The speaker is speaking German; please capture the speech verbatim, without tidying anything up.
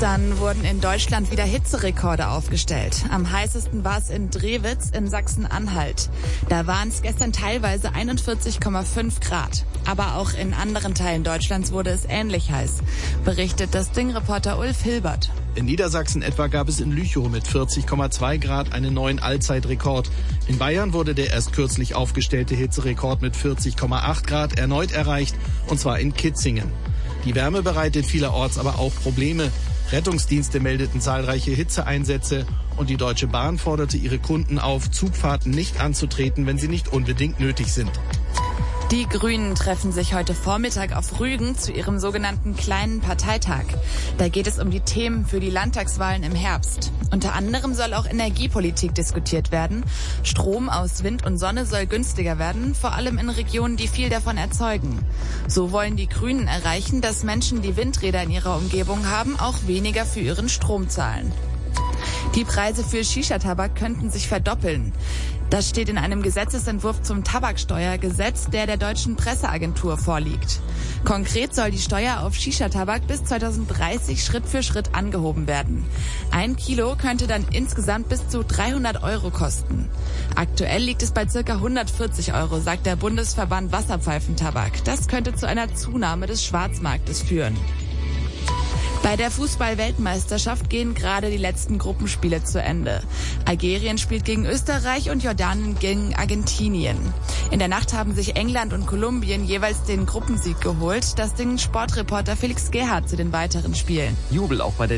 Gestern wurden in Deutschland wieder Hitzerekorde aufgestellt. Am heißesten war es in Drewitz in Sachsen-Anhalt. Da waren es gestern teilweise einundvierzig Komma fünf Grad. Aber auch in anderen Teilen Deutschlands wurde es ähnlich heiß, berichtet das Ding-Reporter Ulf Hilbert. In Niedersachsen etwa gab es in Lüchow mit vierzig Komma zwei Grad einen neuen Allzeitrekord. In Bayern wurde der erst kürzlich aufgestellte Hitzerekord mit vierzig Komma acht Grad erneut erreicht, und zwar in Kitzingen. Die Wärme bereitet vielerorts aber auch Probleme. Rettungsdienste meldeten zahlreiche Hitzeeinsätze und die Deutsche Bahn forderte ihre Kunden auf, Zugfahrten nicht anzutreten, wenn sie nicht unbedingt nötig sind. Die Grünen treffen sich heute Vormittag auf Rügen zu ihrem sogenannten kleinen Parteitag. Da geht es um die Themen für die Landtagswahlen im Herbst. Unter anderem soll auch Energiepolitik diskutiert werden. Strom aus Wind und Sonne soll günstiger werden, vor allem in Regionen, die viel davon erzeugen. So wollen die Grünen erreichen, dass Menschen, die Windräder in ihrer Umgebung haben, auch weniger für ihren Strom zahlen. Die Preise für Shisha-Tabak könnten sich verdoppeln. Das steht in einem Gesetzesentwurf zum Tabaksteuergesetz, der der deutschen Presseagentur vorliegt. Konkret soll die Steuer auf Shisha-Tabak bis zweitausenddreißig Schritt für Schritt angehoben werden. Ein Kilo könnte dann insgesamt bis zu dreihundert Euro kosten. Aktuell liegt es bei ca. hundertvierzig Euro, sagt der Bundesverband Wasserpfeifentabak. Das könnte zu einer Zunahme des Schwarzmarktes führen. Bei der Fußball-Weltmeisterschaft gehen gerade die letzten Gruppenspiele zu Ende. Algerien spielt gegen Österreich und Jordanien gegen Argentinien. In der Nacht haben sich England und Kolumbien jeweils den Gruppensieg geholt. Das Ding Sportreporter Felix Gerhardt zu den weiteren Spielen. Jubel auch bei der